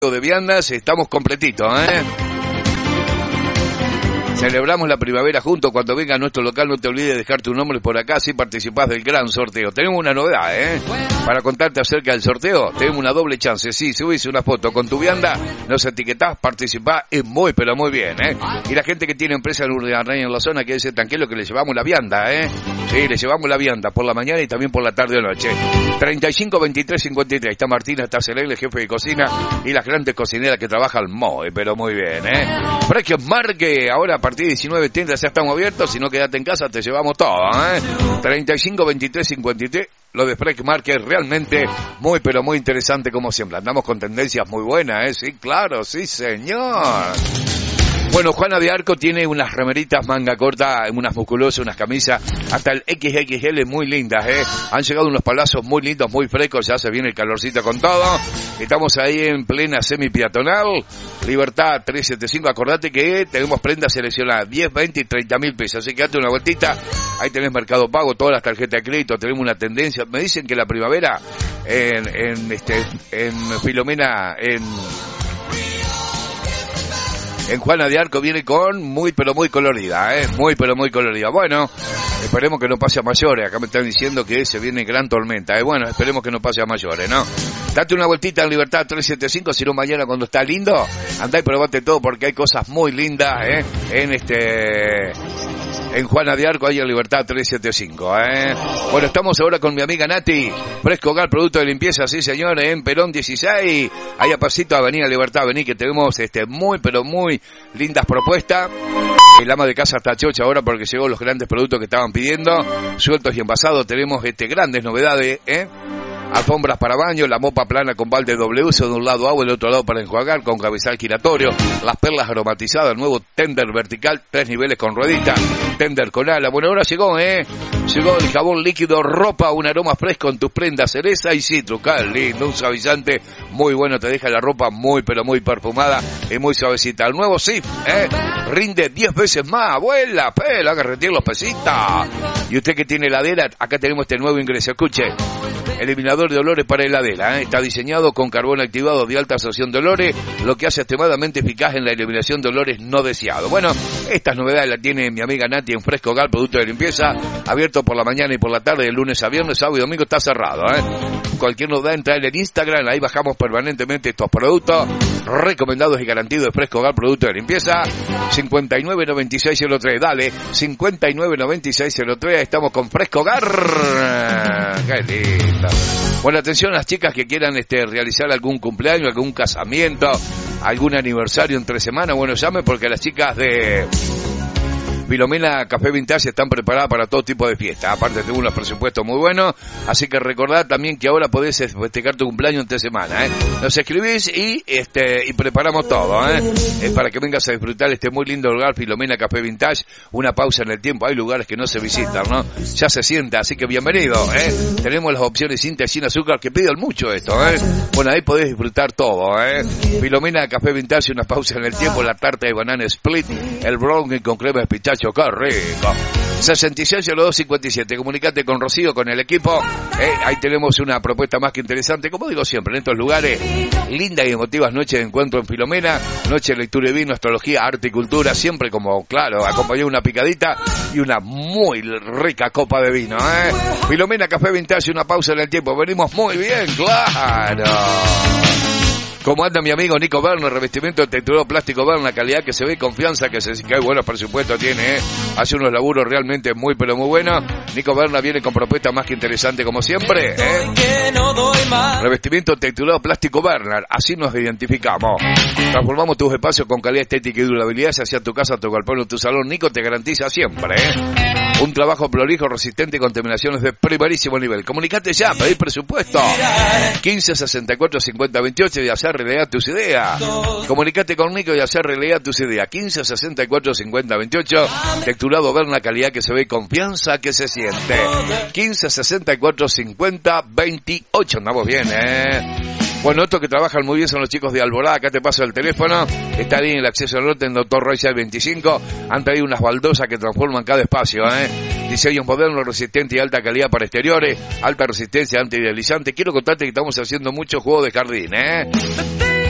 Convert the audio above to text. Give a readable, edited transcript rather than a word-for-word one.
de viandas, estamos completitos, ¿eh? Celebramos la primavera juntos. Cuando venga a nuestro local, no te olvides de dejar tu nombre por acá si participás del gran sorteo. Tenemos una novedad, para contarte acerca del sorteo. Tenemos una doble chance. Sí, subís una foto con tu vianda, nos etiquetás, participás, es muy, pero muy bien, Y la gente que tiene empresa en Urdanay en la zona, que dice tranquilo que le llevamos la vianda, Sí, le llevamos la vianda por la mañana y también por la tarde o noche. 35 23 53. Está Martina, está Selene, el jefe de cocina, y las grandes cocineras que trabajan muy, pero muy bien, Precio Marque, ahora a partir de 19 tiendas ya estamos abiertos. Si no, quédate en casa, te llevamos todo, 35 23 53. Lo de Fresh Market es realmente muy, pero muy interesante como siempre. Andamos con tendencias muy buenas, Sí, claro, sí, señor. Bueno, Juana de Arco tiene unas remeritas manga corta, unas musculosas, unas camisas, hasta el XXL muy lindas, Han llegado unos palazos muy lindos, muy frescos, ya se viene el calorcito con todo. Estamos ahí en plena semi-peatonal, Libertad 375, acordate que tenemos prendas seleccionadas, 10, 20 y 30 mil pesos, así que date una vueltita, ahí tenés Mercado Pago, todas las tarjetas de crédito, tenemos una tendencia. Me dicen que la primavera en Filomena, en Juana de Arco viene con muy, pero muy colorida, Muy, pero muy colorida. Bueno, esperemos que no pase a mayores. Acá me están diciendo que se viene gran tormenta, Bueno, esperemos que no pase a mayores, ¿no? Date una vueltita en Libertad 375, si no mañana cuando está lindo, andá y probate todo porque hay cosas muy lindas, en Juana de Arco, ahí en Libertad 375, Bueno, estamos ahora con mi amiga Nati, Fresco Hogar, producto de limpieza, sí señor, en Perón 16, ahí a pasito Avenida Libertad, vení que tenemos muy, pero muy lindas propuestas. El ama de casa está chocha ahora porque llegó los grandes productos que estaban pidiendo, sueltos y envasados. Tenemos grandes novedades, alfombras para baño, la mopa plana con balde doble uso, de un lado agua, del otro lado para enjuagar, con cabezal giratorio, las perlas aromatizadas, el nuevo tender vertical, 3 niveles con ruedita, tender con ala. Bueno, ahora llegó, llegó el jabón líquido ropa, un aroma fresco en tus prendas, cereza y citrus, qué lindo, un suavizante muy bueno, te deja la ropa muy, pero muy perfumada y muy suavecita. El nuevo Sif, rinde 10 veces más, abuela, pelo, haga retirar los pesitos. Y usted que tiene heladera, acá tenemos este nuevo ingreso, escuche. Eliminador de olores para heladera, Está diseñado con carbón activado de alta absorción de olores, lo que hace extremadamente eficaz en la eliminación de olores no deseados. Bueno, estas novedades las tiene mi amiga Nati en Fresco Hogar, producto de limpieza, abierto por la mañana y por la tarde, de lunes a viernes, sábado y domingo está cerrado, Cualquier novedad entra en Instagram, ahí bajamos permanentemente estos productos recomendados y garantidos de Fresco Hogar, producto de limpieza. 599603, dale, 599603, estamos con Fresco Hogar. Qué lindo. Bueno, atención a las chicas que quieran realizar algún cumpleaños, algún casamiento, algún aniversario entre semanas. Bueno, llame porque las chicas de Filomena Café Vintage están preparadas para todo tipo de fiestas. Aparte tengo unos presupuestos muy buenos, así que recordad también que ahora podés festejar tu cumpleaños entre semana, Nos escribís y preparamos todo, para que vengas a disfrutar este muy lindo lugar, Filomena Café Vintage. Una pausa en el tiempo, hay lugares que no se visitan, ¿no? Ya se sienta, así que bienvenido, Tenemos las opciones sin té, sin azúcar, que piden mucho esto, Bueno, ahí podés disfrutar todo, Filomena Café Vintage, una pausa en el tiempo, la tarta de banana split, el brownie con crema de pistacho, qué rico. 660257, comunicate con Rocío, con el equipo, ahí tenemos una propuesta más que interesante, como digo siempre, en estos lugares, lindas y emotivas noches de encuentro en Filomena, noche de lectura y vino, astrología, arte y cultura, siempre como, claro, acompañado de una picadita y una muy rica copa de vino, Filomena Café Vintage, una pausa en el tiempo, venimos muy bien, claro. ¿Cómo anda mi amigo Nico Berner? Revestimiento texturado plástico Berner, calidad que se ve, confianza que hay buenos presupuestos tiene, Hace unos laburos realmente muy, pero muy buenos. Nico Berner viene con propuestas más que interesantes como siempre, Revestimiento texturado plástico Berner, así nos identificamos. Transformamos tus espacios con calidad estética y durabilidad, hacia tu casa, tu galpón o tu salón. Nico te garantiza siempre, un trabajo prolijo, resistente con terminaciones de primerísimo nivel. Comunicate ya, pedí presupuesto. 15 64 50 28 y hacer realidad tus ideas. Comunicate con Nico y hacer realidad tus ideas. 15 64 50 28. Texturado Berna, calidad que se ve, confianza que se siente. 15 64 50 28. Andamos bien, Bueno, estos que trabajan muy bien son los chicos de Alborada. Acá te paso el teléfono. Está ahí en el acceso al norte, en Doctor Royal 25. Han traído unas baldosas que transforman cada espacio, Diseños modernos, resistentes y alta calidad para exteriores. Alta resistencia antideslizante. Quiero contarte que estamos haciendo mucho juego de jardín,